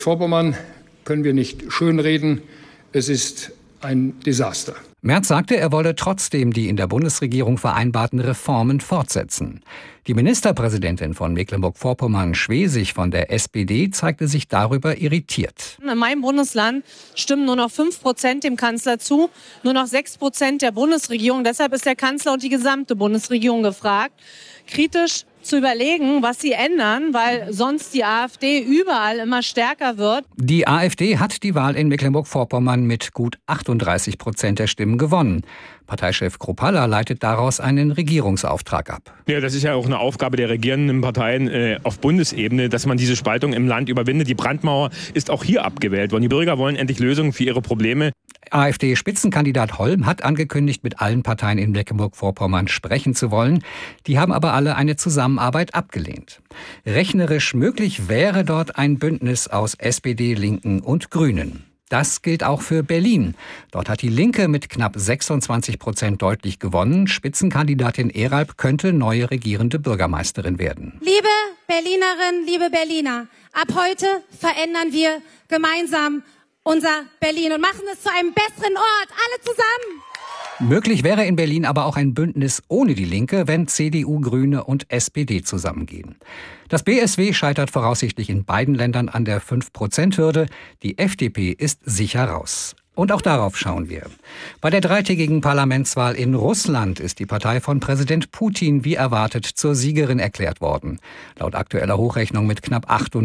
Vorpommern können wir nicht schönreden. Es ist ein Desaster. Merz sagte, er wolle trotzdem die in der Bundesregierung vereinbarten Reformen fortsetzen. Die Ministerpräsidentin von Mecklenburg-Vorpommern, Schwesig von der SPD, zeigte sich darüber irritiert. In meinem Bundesland stimmen nur noch 5% dem Kanzler zu, nur noch 6% der Bundesregierung. Deshalb ist der Kanzler und die gesamte Bundesregierung gefragt, kritisch zu überlegen, was sie ändern, weil sonst die AfD überall immer stärker wird. Die AfD hat die Wahl in Mecklenburg-Vorpommern mit gut 38% der Stimmen gewonnen. Parteichef Kruppalla leitet daraus einen Regierungsauftrag ab. Ja, das ist ja auch eine Aufgabe der regierenden Parteien auf Bundesebene, dass man diese Spaltung im Land überwindet. Die Brandmauer ist auch hier abgewählt worden. Die Bürger wollen endlich Lösungen für ihre Probleme. AfD-Spitzenkandidat Holm hat angekündigt, mit allen Parteien in Mecklenburg-Vorpommern sprechen zu wollen. Die haben aber alle eine Zusammenarbeit abgelehnt. Rechnerisch möglich wäre dort ein Bündnis aus SPD, Linken und Grünen. Das gilt auch für Berlin. Dort hat die Linke mit knapp 26% deutlich gewonnen. Spitzenkandidatin Eralp könnte neue regierende Bürgermeisterin werden. Liebe Berlinerinnen, liebe Berliner, ab heute verändern wir gemeinsam unser Berlin und machen es zu einem besseren Ort, alle zusammen. Möglich wäre in Berlin aber auch ein Bündnis ohne die Linke, wenn CDU, Grüne und SPD zusammengehen. Das BSW scheitert voraussichtlich in beiden Ländern an der 5%-Hürde. Die FDP ist sicher raus. Und auch darauf schauen wir. Bei der dreitägigen Parlamentswahl in Russland ist die Partei von Präsident Putin wie erwartet zur Siegerin erklärt worden. Laut aktueller Hochrechnung mit knapp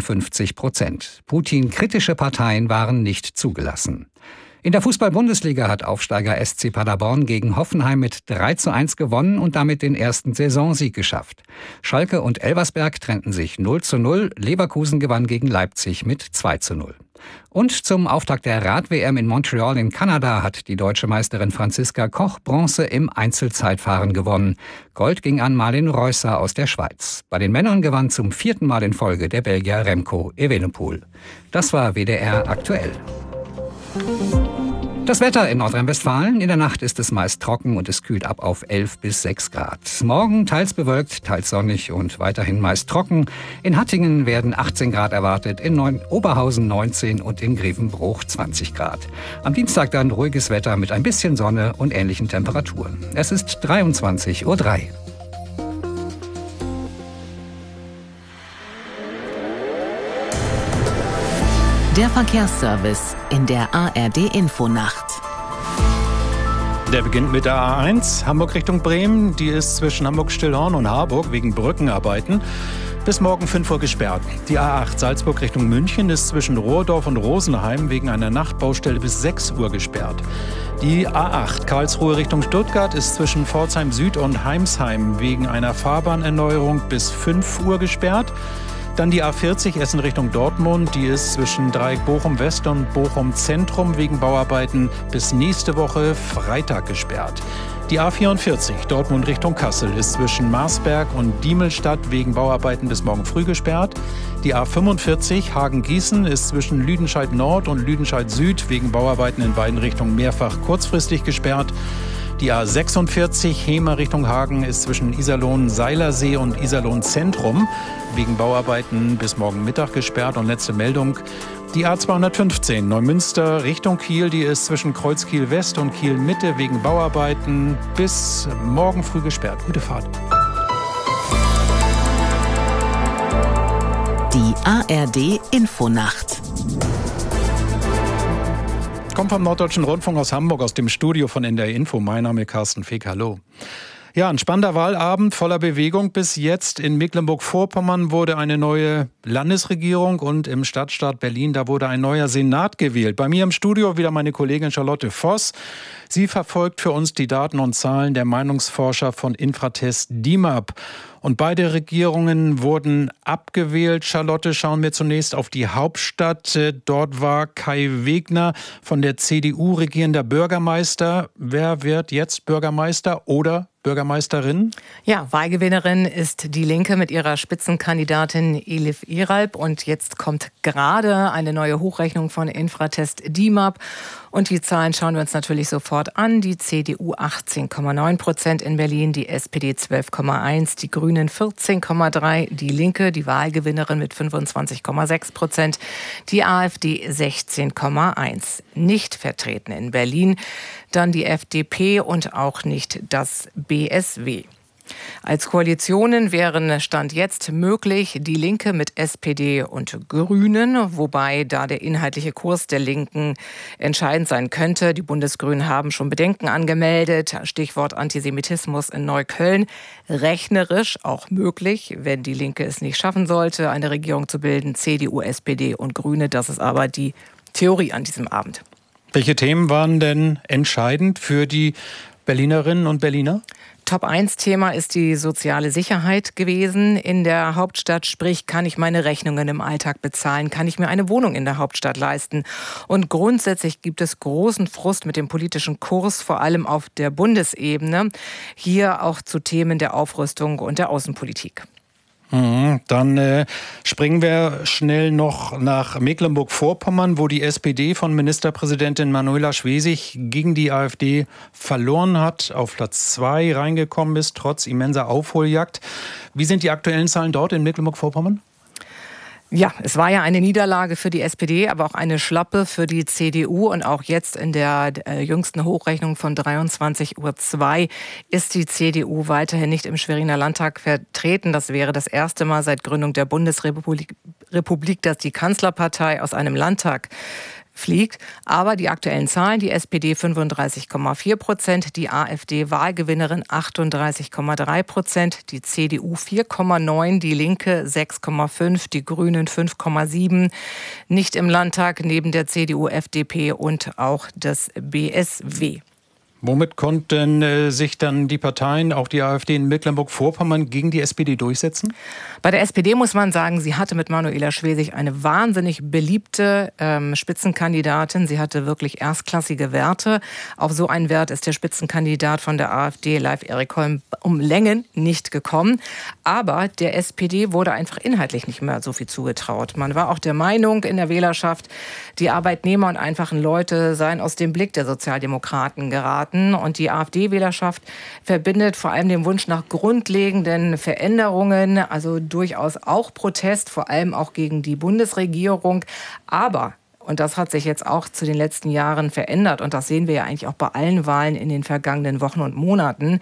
58%. Putin-kritische Parteien waren nicht zugelassen. In der Fußball-Bundesliga hat Aufsteiger SC Paderborn gegen Hoffenheim mit 3:1 gewonnen und damit den ersten Saisonsieg geschafft. Schalke und Elversberg trennten sich 0:0, Leverkusen gewann gegen Leipzig mit 2:0. Und zum Auftakt der Rad-WM in Montreal in Kanada hat die deutsche Meisterin Franziska Koch Bronze im Einzelzeitfahren gewonnen. Gold ging an Marlin Reusser aus der Schweiz. Bei den Männern gewann zum 4. Mal in Folge der Belgier Remco Evenepoel. Das war WDR aktuell. Das Wetter in Nordrhein-Westfalen. In der Nacht ist es meist trocken und es kühlt ab auf 11 bis 6 Grad. Morgen teils bewölkt, teils sonnig und weiterhin meist trocken. In Hattingen werden 18 Grad erwartet, in Oberhausen 19 und in Grevenbruch 20 Grad. Am Dienstag dann ruhiges Wetter mit ein bisschen Sonne und ähnlichen Temperaturen. Es ist 23:03 Uhr. Der Verkehrsservice in der ARD-Infonacht. Der beginnt mit der A1 Hamburg Richtung Bremen. Die ist zwischen Hamburg-Stillhorn und Harburg wegen Brückenarbeiten bis morgen 5 Uhr gesperrt. Die A8 Salzburg Richtung München ist zwischen Rohrdorf und Rosenheim wegen einer Nachtbaustelle bis 6 Uhr gesperrt. Die A8 Karlsruhe Richtung Stuttgart ist zwischen Pforzheim Süd und Heimsheim wegen einer Fahrbahnerneuerung bis 5 Uhr gesperrt. Dann die A40 Essen Richtung Dortmund, die ist zwischen Dreieck Bochum West und Bochum Zentrum wegen Bauarbeiten bis nächste Woche Freitag gesperrt. Die A44 Dortmund Richtung Kassel ist zwischen Marsberg und Diemelstadt wegen Bauarbeiten bis morgen früh gesperrt. Die A45 Hagen-Gießen ist zwischen Lüdenscheid Nord und Lüdenscheid Süd wegen Bauarbeiten in beiden Richtungen mehrfach kurzfristig gesperrt. Die A46 Hemer Richtung Hagen ist zwischen Iserlohn-Seilersee und Iserlohn-Zentrum wegen Bauarbeiten bis morgen Mittag gesperrt. Und letzte Meldung, die A215 Neumünster Richtung Kiel, die ist zwischen Kreuzkiel West und Kiel Mitte wegen Bauarbeiten bis morgen früh gesperrt. Gute Fahrt. Die ARD-Infonacht. Kommt vom Norddeutschen Rundfunk aus Hamburg, aus dem Studio von NDR Info. Mein Name ist Carsten Feck. Hallo. Ja, ein spannender Wahlabend voller Bewegung bis jetzt. In Mecklenburg-Vorpommern wurde eine neue Landesregierung und im Stadtstaat Berlin, da wurde ein neuer Senat gewählt. Bei mir im Studio wieder meine Kollegin Charlotte Voss. Sie verfolgt für uns die Daten und Zahlen der Meinungsforscher von Infratest DIMAP. Und beide Regierungen wurden abgewählt. Charlotte, schauen wir zunächst auf die Hauptstadt. Dort war Kai Wegner von der CDU regierender Bürgermeister. Wer wird jetzt Bürgermeister oder Bürgermeisterin? Ja, Wahlgewinnerin ist die Linke mit ihrer Spitzenkandidatin Elif Eralp. Und jetzt kommt gerade eine neue Hochrechnung von Infratest DIMAP. Und die Zahlen schauen wir uns natürlich sofort an. Die CDU 18,9% in Berlin, die SPD 12,1%, die Grünen Grünen 14,3%, die Linke, die Wahlgewinnerin mit 25,6%, die AfD 16,1%. Nicht vertreten in Berlin dann die FDP und auch nicht das BSW. Als Koalitionen wären Stand jetzt möglich die Linke mit SPD und Grünen, wobei da der inhaltliche Kurs der Linken entscheidend sein könnte. Die Bundesgrünen haben schon Bedenken angemeldet, Stichwort Antisemitismus in Neukölln. Rechnerisch auch möglich, wenn die Linke es nicht schaffen sollte, eine Regierung zu bilden, CDU, SPD und Grüne. Das ist aber die Theorie an diesem Abend. Welche Themen waren denn entscheidend für die Berlinerinnen und Berliner? Top-1-Thema ist die soziale Sicherheit gewesen in der Hauptstadt. Sprich, kann ich meine Rechnungen im Alltag bezahlen? Kann ich mir eine Wohnung in der Hauptstadt leisten? Und grundsätzlich gibt es großen Frust mit dem politischen Kurs, vor allem auf der Bundesebene. Hier auch zu Themen der Aufrüstung und der Außenpolitik. Dann springen wir schnell noch nach Mecklenburg-Vorpommern, wo die SPD von Ministerpräsidentin Manuela Schwesig gegen die AfD verloren hat, auf Platz 2 reingekommen ist, trotz immenser Aufholjagd. Wie sind die aktuellen Zahlen dort in Mecklenburg-Vorpommern? Ja, es war ja eine Niederlage für die SPD, aber auch eine Schlappe für die CDU. Und auch jetzt in der jüngsten Hochrechnung von 23:02 Uhr ist die CDU weiterhin nicht im Schweriner Landtag vertreten. Das wäre das erste Mal seit Gründung der Bundesrepublik, dass die Kanzlerpartei aus einem Landtag fliegt. Aber die aktuellen Zahlen, die SPD 35,4%, die AfD Wahlgewinnerin 38,3%, die CDU 4,9%, die Linke 6,5%, die Grünen 5,7%. Nicht im Landtag neben der CDU, FDP und auch das BSW. Womit konnten sich dann die Parteien, auch die AfD in Mecklenburg-Vorpommern, gegen die SPD durchsetzen? Bei der SPD muss man sagen, sie hatte mit Manuela Schwesig eine wahnsinnig beliebte Spitzenkandidatin. Sie hatte wirklich erstklassige Werte. Auf so einen Wert ist der Spitzenkandidat von der AfD, Leif Erik Holm, um Längen nicht gekommen. Aber der SPD wurde einfach inhaltlich nicht mehr so viel zugetraut. Man war auch der Meinung in der Wählerschaft, die Arbeitnehmer und einfachen Leute seien aus dem Blick der Sozialdemokraten geraten. Und die AfD-Wählerschaft verbindet vor allem den Wunsch nach grundlegenden Veränderungen, also durchaus auch Protest, vor allem auch gegen die Bundesregierung. Aber, und das hat sich jetzt auch zu den letzten Jahren verändert, und das sehen wir ja eigentlich auch bei allen Wahlen in den vergangenen Wochen und Monaten,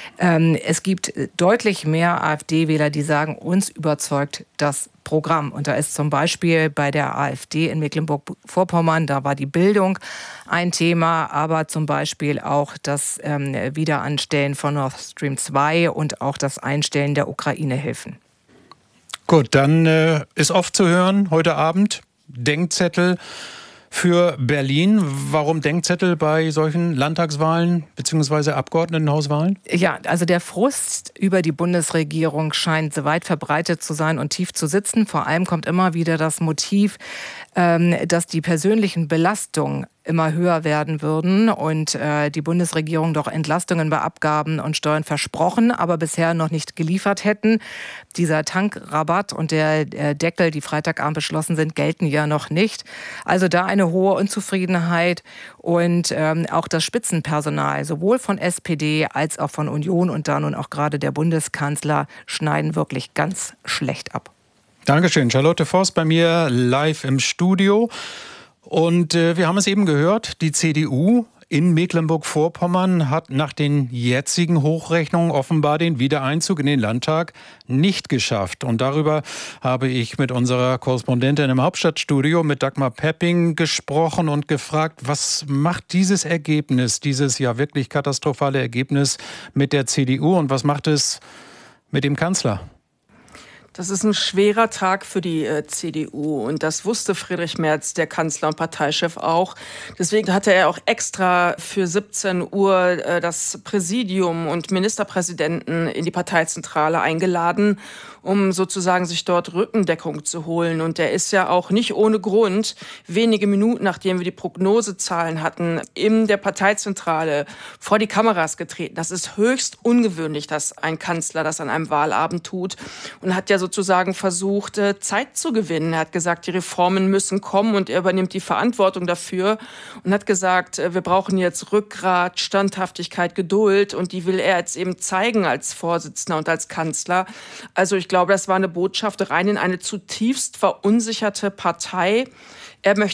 es gibt deutlich mehr AfD-Wähler, die sagen, uns überzeugt das Programm. Und da ist zum Beispiel bei der AfD in Mecklenburg-Vorpommern, da war die Bildung ein Thema, aber zum Beispiel auch das Wiederanstellen von Nord Stream 2 und auch das Einstellen der Ukraine-Hilfen. Gut, dann ist oft zu hören heute Abend Denkzettel für Berlin. Warum Denkzettel bei solchen Landtagswahlen bzw. Abgeordnetenhauswahlen? Ja, also der Frust über die Bundesregierung scheint so weit verbreitet zu sein und tief zu sitzen. Vor allem kommt immer wieder das Motiv, dass die persönlichen Belastungen immer höher werden würden und die Bundesregierung doch Entlastungen bei Abgaben und Steuern versprochen, aber bisher noch nicht geliefert hätten. Dieser Tankrabatt und der Deckel, die Freitagabend beschlossen sind, gelten ja noch nicht. Also da eine hohe Unzufriedenheit und auch das Spitzenpersonal, sowohl von SPD als auch von Union und da nun auch gerade der Bundeskanzler, schneiden wirklich ganz schlecht ab. Dankeschön. Charlotte Voss bei mir live im Studio. Und wir haben es eben gehört, die CDU in Mecklenburg-Vorpommern hat nach den jetzigen Hochrechnungen offenbar den Wiedereinzug in den Landtag nicht geschafft. Und darüber habe ich mit unserer Korrespondentin im Hauptstadtstudio, mit Dagmar Pepping, gesprochen und gefragt, was macht dieses Ergebnis, dieses ja wirklich katastrophale Ergebnis mit der CDU und was macht es mit dem Kanzler? Das ist ein schwerer Tag für die CDU und das wusste Friedrich Merz, der Kanzler und Parteichef, auch. Deswegen hatte er auch extra für 17 Uhr das Präsidium und Ministerpräsidenten in die Parteizentrale eingeladen, um sozusagen sich dort Rückendeckung zu holen. Und er ist ja auch nicht ohne Grund wenige Minuten, nachdem wir die Prognosezahlen hatten, in der Parteizentrale vor die Kameras getreten. Das ist höchst ungewöhnlich, dass ein Kanzler das an einem Wahlabend tut und hat ja sozusagen versucht, Zeit zu gewinnen. Er hat gesagt, die Reformen müssen kommen und er übernimmt die Verantwortung dafür und hat gesagt, wir brauchen jetzt Rückgrat, Standhaftigkeit, Geduld und die will er jetzt eben zeigen als Vorsitzender und als Kanzler. Also ich glaube, das war eine Botschaft rein in eine zutiefst verunsicherte Partei. Er möchte